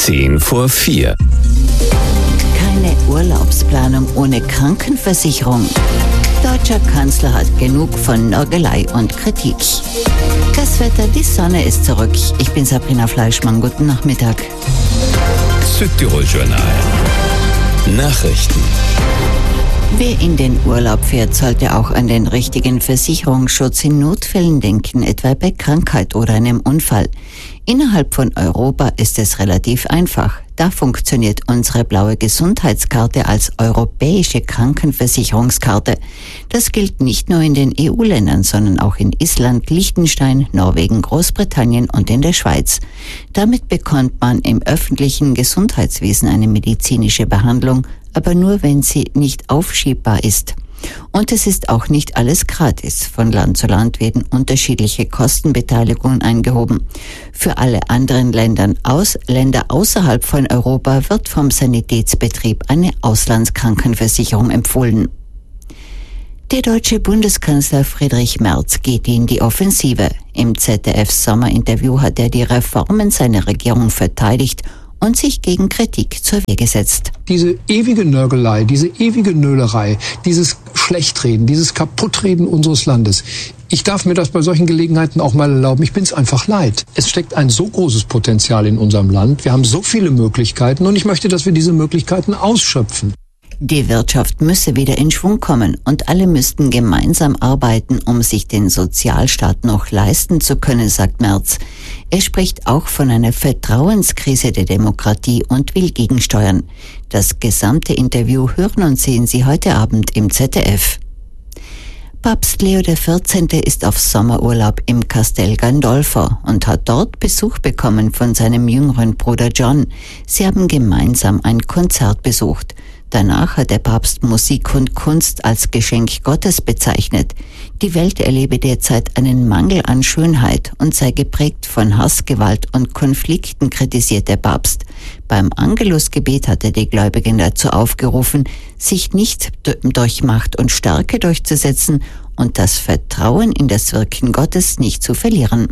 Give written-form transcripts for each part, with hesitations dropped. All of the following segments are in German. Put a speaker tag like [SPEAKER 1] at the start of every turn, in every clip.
[SPEAKER 1] 4:10.
[SPEAKER 2] Keine Urlaubsplanung ohne Krankenversicherung. Deutscher Kanzler hat genug von Nörgelei und Kritik. Das Wetter, die Sonne ist zurück. Ich bin Sabrina Fleischmann. Guten Nachmittag.
[SPEAKER 1] Südtirol Journal. Nachrichten.
[SPEAKER 2] Wer in den Urlaub fährt, sollte auch an den richtigen Versicherungsschutz in Notfällen denken, etwa bei Krankheit oder einem Unfall. Innerhalb von Europa ist es relativ einfach. Da funktioniert unsere blaue Gesundheitskarte als europäische Krankenversicherungskarte. Das gilt nicht nur in den EU-Ländern, sondern auch in Island, Liechtenstein, Norwegen, Großbritannien und in der Schweiz. Damit bekommt man im öffentlichen Gesundheitswesen eine medizinische Behandlung, aber nur, wenn sie nicht aufschiebbar ist. Und es ist auch nicht alles gratis. Von Land zu Land werden unterschiedliche Kostenbeteiligungen eingehoben. Für alle anderen Länder außerhalb von Europa wird vom Sanitätsbetrieb eine Auslandskrankenversicherung empfohlen. Der deutsche Bundeskanzler Friedrich Merz geht in die Offensive. Im ZDF-Sommerinterview hat er die Reformen seiner Regierung verteidigt und sich gegen Kritik zur Wehr gesetzt.
[SPEAKER 3] Diese ewige Nörgelei, diese ewige Nölerei, dieses Schlechtreden, dieses Kaputtreden unseres Landes. Ich darf mir das bei solchen Gelegenheiten auch mal erlauben. Ich bin's einfach leid. Es steckt ein so großes Potenzial in unserem Land. Wir haben so viele Möglichkeiten und ich möchte, dass wir diese Möglichkeiten ausschöpfen.
[SPEAKER 2] Die Wirtschaft müsse wieder in Schwung kommen und alle müssten gemeinsam arbeiten, um sich den Sozialstaat noch leisten zu können, sagt Merz. Er spricht auch von einer Vertrauenskrise der Demokratie und will gegensteuern. Das gesamte Interview hören und sehen Sie heute Abend im ZDF. Papst Leo XIV. Ist auf Sommerurlaub im Castel Gandolfo und hat dort Besuch bekommen von seinem jüngeren Bruder John. Sie haben gemeinsam ein Konzert besucht. Danach hat der Papst Musik und Kunst als Geschenk Gottes bezeichnet. Die Welt erlebe derzeit einen Mangel an Schönheit und sei geprägt von Hass, Gewalt und Konflikten, kritisiert der Papst. Beim Angelusgebet hat er die Gläubigen dazu aufgerufen, sich nicht durch Macht und Stärke durchzusetzen und das Vertrauen in das Wirken Gottes nicht zu verlieren.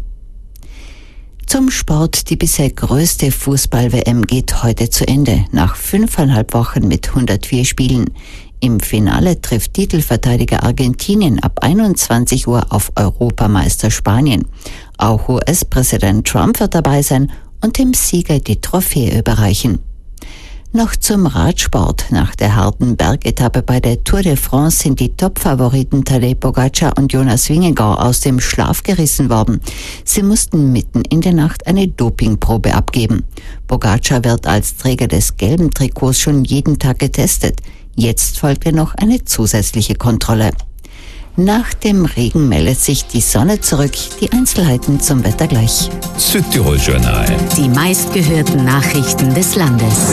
[SPEAKER 2] Zum Sport. Die bisher größte Fußball-WM geht heute zu Ende, nach 5,5 Wochen mit 104 Spielen. Im Finale trifft Titelverteidiger Argentinien ab 21 Uhr auf Europameister Spanien. Auch US-Präsident Trump wird dabei sein und dem Sieger die Trophäe überreichen. Noch zum Radsport. Nach der harten Bergetappe bei der Tour de France sind die Top-Favoriten Tadej Pogačar und Jonas Vingegaard aus dem Schlaf gerissen worden. Sie mussten mitten in der Nacht eine Dopingprobe abgeben. Pogačar wird als Träger des gelben Trikots schon jeden Tag getestet. Jetzt folgte noch eine zusätzliche Kontrolle. Nach dem Regen meldet sich die Sonne zurück. Die Einzelheiten zum Wetter gleich.
[SPEAKER 1] Südtirol Journal.
[SPEAKER 4] Die meistgehörten Nachrichten des Landes.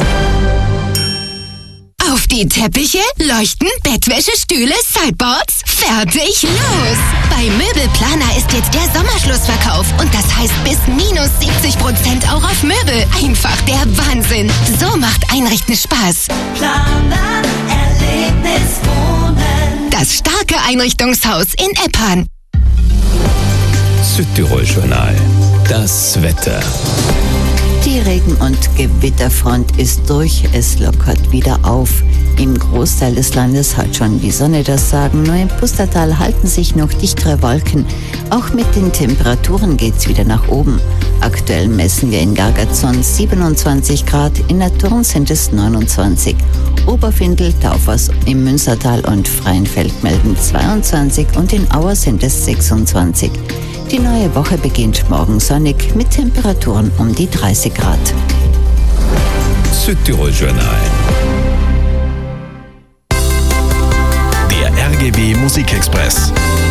[SPEAKER 5] Auf die Teppiche, Leuchten, Bettwäsche, Stühle, Sideboards, fertig, los! Bei Möbelplaner ist jetzt der Sommerschlussverkauf und das heißt bis minus 70% auch auf Möbel. Einfach der Wahnsinn. So macht Einrichten Spaß.
[SPEAKER 6] Planer, Erlebnis wohnen.
[SPEAKER 5] Das starke Einrichtungshaus in Eppan.
[SPEAKER 1] Südtirol Journal. Das Wetter.
[SPEAKER 2] Die Regen- und Gewitterfront ist durch, es lockert wieder auf. Im Großteil des Landes hat schon die Sonne das Sagen, nur im Pustertal halten sich noch dichtere Wolken. Auch mit den Temperaturen geht's wieder nach oben. Aktuell messen wir in Gargazon 27 Grad, in Naturn sind es 29. Oberfindel, Taufers im Münstertal und Freienfeld melden 22 und in Auer sind es 26. Die neue Woche beginnt morgen sonnig mit Temperaturen um die 30 Grad.
[SPEAKER 1] Südtirol Journal. Der RGB Musikexpress.